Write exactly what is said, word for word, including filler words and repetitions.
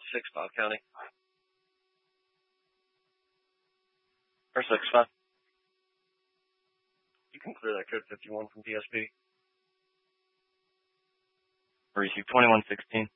six five County. Or six five. You can clear that code fifty-one from P S P. Receive twenty-one sixteen.